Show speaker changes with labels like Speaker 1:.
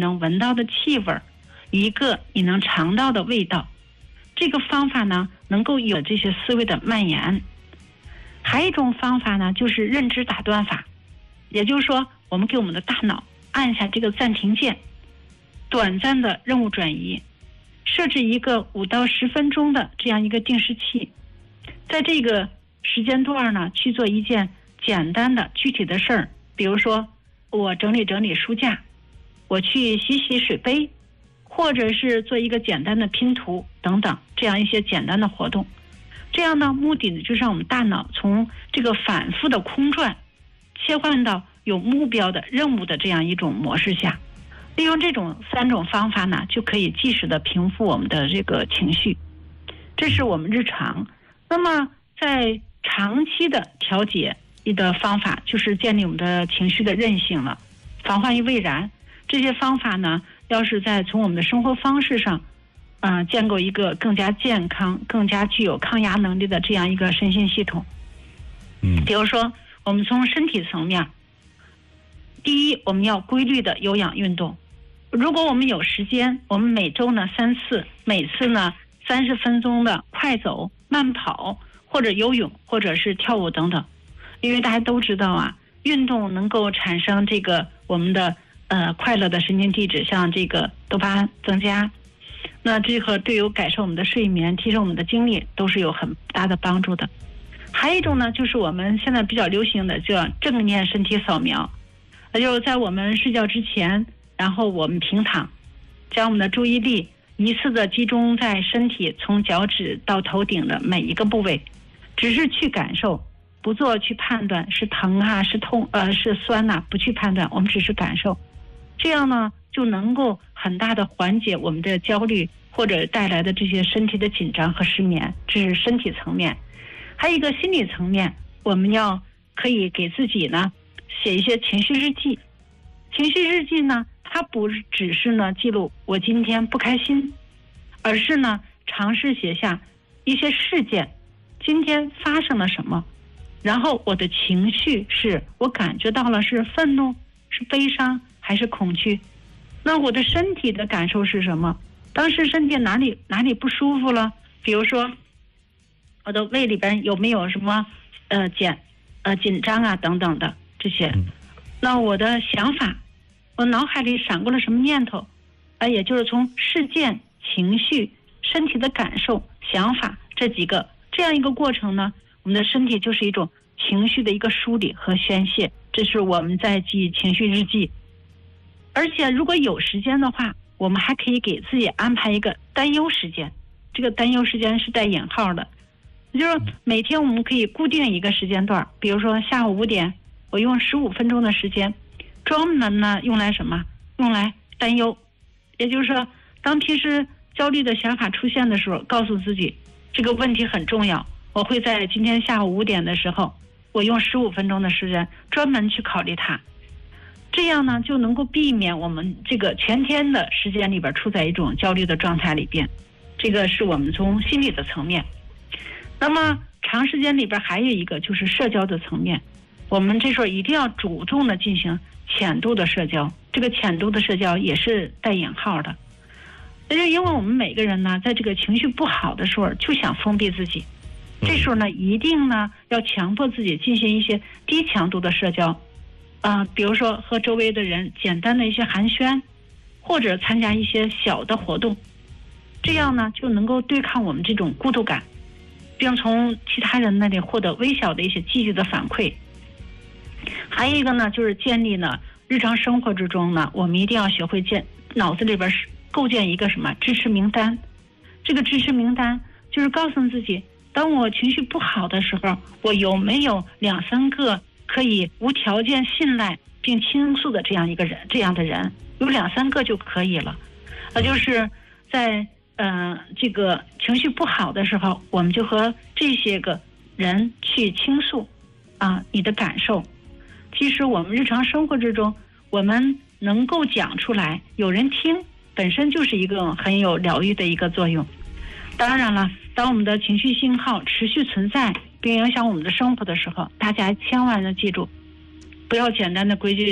Speaker 1: 能闻到的气味，一个你能尝到的味道。这个方法呢，能够有这些思维的蔓延。还有一种方法呢，就是认知打断法，也就是说，我们给我们的大脑按下这个暂停键，短暂的任务转移，设置一个5到10分钟的这样一个定时器，在这个时间段呢，去做一件简单的具体的事儿，比如说我整理整理书架，我去洗洗水杯，或者是做一个简单的拼图等等，这样一些简单的活动。这样呢，目的呢就是让我们大脑从这个反复的空转切换到有目标的任务的这样一种模式下。利用这种3种方法呢，就可以及时的平复我们的这个情绪。这是我们日常。那么在长期的调节的方法，就是建立我们的情绪的韧性了，防患于未然。这些方法呢，要是在从我们的生活方式上建构一个更加健康、更加具有抗压能力的这样一个身心系统。比如说我们从身体层面，第一，我们要规律的有氧运动。如果我们有时间，我们每周呢3次，每次呢30分钟的快走、慢跑或者游泳或者是跳舞等等。因为大家都知道啊，运动能够产生这个我们的快乐的神经递质，像这个多巴胺增加，那这个对于改善我们的睡眠、提升我们的精力都是有很大的帮助的。还有一种呢，就是我们现在比较流行的叫正念身体扫描，那就是在我们睡觉之前，然后我们平躺，将我们的注意力一次的集中在身体从脚趾到头顶的每一个部位，只是去感受，不做去判断是疼啊是痛是酸啊，不去判断，我们只是感受。这样呢就能够很大的缓解我们的焦虑或者带来的这些身体的紧张和失眠，这是身体层面。还有一个心理层面，我们可以给自己呢写一些情绪日记。情绪日记呢，它不只是呢记录我今天不开心，而是呢尝试写下一些事件，今天发生了什么，然后我的情绪是我感觉到了是愤怒、是悲伤还是恐惧。那我的身体的感受是什么？当时身体哪里不舒服了？比如说我的胃里边有没有什么紧张啊等等的这些。那我的想法，我脑海里闪过了什么念头，也就是从事件、情绪、身体的感受、想法这样一个过程呢，我们的身体就是一种情绪的一个梳理和宣泄，这是我们在记情绪日记。而且如果有时间的话，我们还可以给自己安排一个担忧时间，这个担忧时间是带引号的，就是每天我们可以固定一个时间段，比如说下午5点，我用15分钟的时间专门呢用来什么？用来担忧。也就是说，当平时焦虑的想法出现的时候，告诉自己这个问题很重要，我会在今天下午5点的时候，我用15分钟的时间专门去考虑它。这样呢就能够避免我们这个全天的时间里边处在一种焦虑的状态里边。这个是我们从心理的层面。那么长时间里边还有一个就是社交的层面，我们这时候一定要主动的进行浅度的社交，这个浅度的社交也是带引号的。那就因为我们每个人呢在这个情绪不好的时候就想封闭自己，这时候呢一定呢要强迫自己进行一些低强度的社交，比如说和周围的人简单的一些寒暄，或者参加一些小的活动，这样呢就能够对抗我们这种孤独感，并从其他人那里获得微小的一些积极的反馈。还有一个呢就是建立呢日常生活之中呢，我们一定要学会脑子里边构建一个什么支持名单。这个支持名单就是告诉自己，当我情绪不好的时候，我有没有2-3个可以无条件信赖并倾诉的这样的人，有2-3个就可以了。就是在这个情绪不好的时候，我们就和这些个人去倾诉你的感受。其实我们日常生活之中，我们能够讲出来，有人听，本身就是一个很有疗愈的一个作用。当然了，当我们的情绪信号持续存在并影响我们的生活的时候，大家千万要记住，不要简单的归结